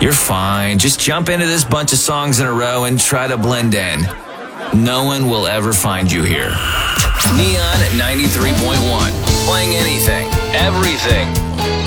You're fine. Just jump into this bunch of songs in a row and try to blend in. No one will ever find you here. Neon 93.1. Playing anything, everything.